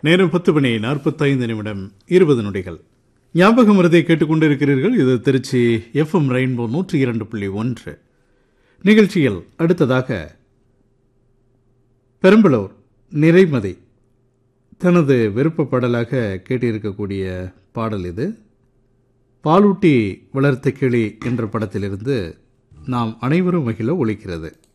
நேரம் 10:45 20 ஞாபகம் மருதை கேட்டுக்கொண்டிருக்கிறீர்கள். இது திருச்சி எஃப்எம் ரெயின்போ 102.1 நிகழ்ச்சியில் அடுத்ததாக பெரம்பலூர் நிறைமதி தனது விருப்ப பாடலாக கேட்டிருக்கக்கூடிய பாடல் இது. பாலூட்டி வளர்த்த கிளி என்ற படத்திலிருந்து நாம் அனைவரும் மகிழ ஒலிக்கிறது.